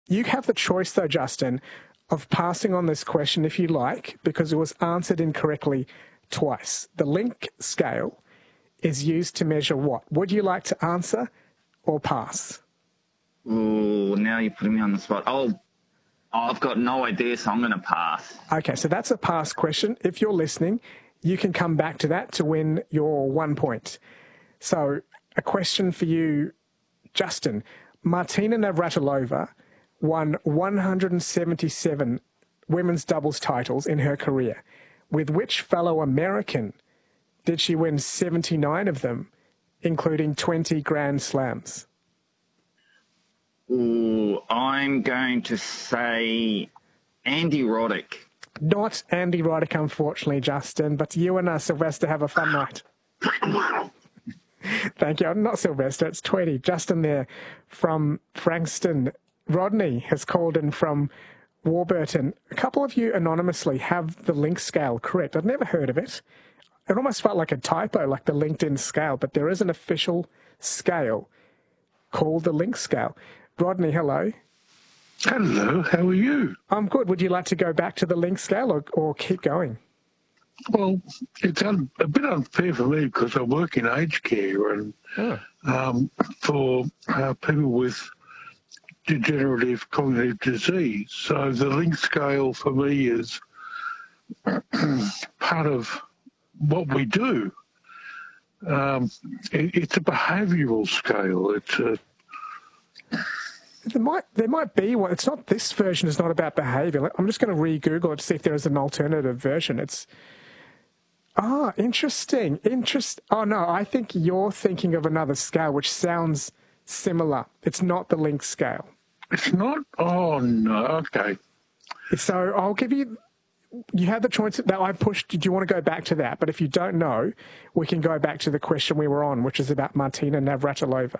You have the choice, though, Justin, of passing on this question if you like, because it was answered incorrectly twice. The link scale is used to measure what? Would you like to answer or pass? Ooh, now you're putting me on the spot. I've got no idea, so I'm going to pass. Okay, so that's a pass question. If you're listening, you can come back to that to win your 1 point. So a question for you, Justin. Martina Navratilova won 177 women's doubles titles in her career. With which fellow American did she win 79 of them, including 20 Grand Slams? Ooh, I'm going to say Andy Roddick. Not Andy Roddick, unfortunately, Justin, but you and Sylvester have a fun night. Thank you. Not Sylvester, it's Tweety. Justin there from Frankston. Rodney has called in from Warburton. A couple of you anonymously have the link scale correct. I've never heard of it. It almost felt like a typo, like the LinkedIn scale, but there is an official scale called the link scale. Rodney, hello. Hello, how are you? I'm good. Would you like to go back to the link scale or keep going? Well, it's a bit unfair for me because I work in aged care and for people with degenerative cognitive disease. So the link scale for me is part of what we do. It's a behavioural scale. It's a There might be one. It's not, this version is not about behaviour. I'm just going to re-Google it to see if there is an alternative version. It's, interesting. Oh, no, I think you're thinking of another scale, which sounds similar. It's not the link scale. It's not? Oh, no, okay. So I'll give you had the choice that I pushed. Do you want to go back to that? But if you don't know, we can go back to the question we were on, which is about Martina Navratilova.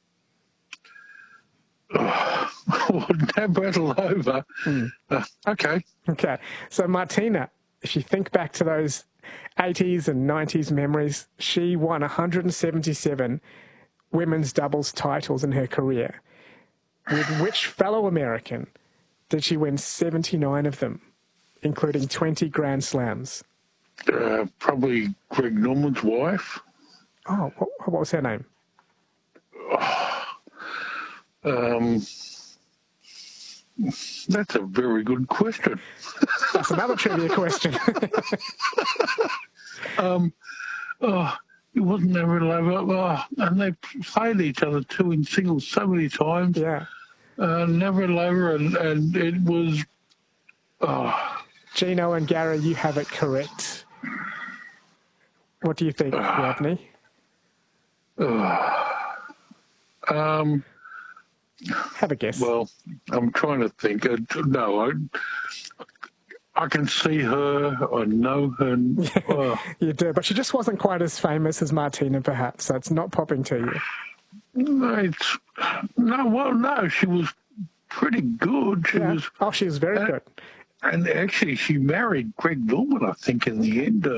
Navratilova. Okay. Okay. So Martina, if you think back to those 80s and 90s memories, she won 177 women's doubles titles in her career. With which fellow American did she win 79 of them, including 20 Grand Slams? Probably Greg Norman's wife. Oh, what was her name? That's a very good question. That's another trivia question. It wasn't Navratilova. And they played each other too in singles so many times. Yeah. Navratilova and it was... Gino and Gary, you have it correct. What do you think, Rodney? Have a guess. Well, I'm trying to think. No, I can see her. I know her. You do, but she just wasn't quite as famous as Martina, perhaps, so it's not popping to you. No, she was pretty good. She was very good. And actually, she married Greg Norman, I think, in the end.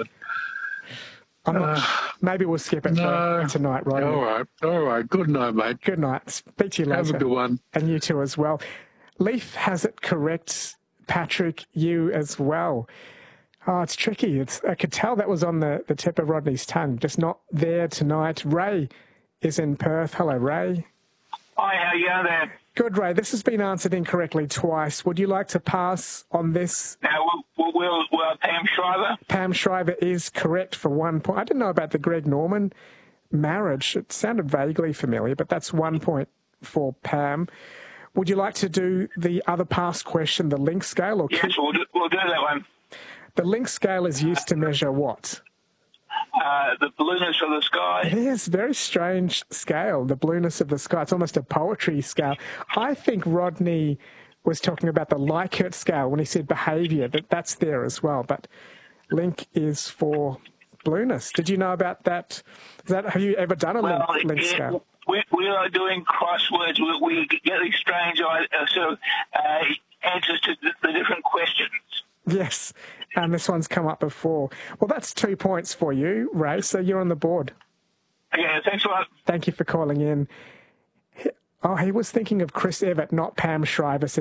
Maybe we'll skip it for tonight, right? All right. Good night, mate. Good night. Speak to you later. Have a good one. And you too as well. Leaf has it correct. Patrick, you as well. Oh, it's tricky. I could tell that was on the tip of Rodney's tongue, just not there tonight. Ray is in Perth. Hello, Ray. Hi, how are you there? Good, Ray. This has been answered incorrectly twice. Would you like to pass on this? Will Pam Shriver? Pam Shriver is correct for 1 point. I didn't know about the Greg Norman marriage. It sounded vaguely familiar, but that's 1 point for Pam. Would you like to do the other past question, the link scale? Yes, we'll do that one. The link scale is used to measure what? The blueness of the sky. It is a very strange scale, the blueness of the sky. It's almost a poetry scale. I think Rodney was talking about the Likert scale when he said behaviour, that's there as well. But link is for blueness. Did you know about that? Have you ever done a link scale? We are doing crosswords. We get these strange answers to the different questions. Yes, and this one's come up before. Well, that's 2 points for you, Ray, so you're on the board. Okay, thanks a lot. Thank you for calling in. Oh, he was thinking of Chris Evert, not Pam Shriver.